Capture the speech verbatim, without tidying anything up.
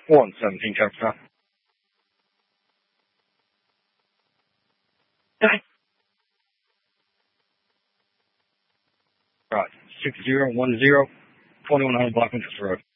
one seventeen, Jefferson. Okay. Right. Six zero one zero twenty one hundred Block Winchester Road.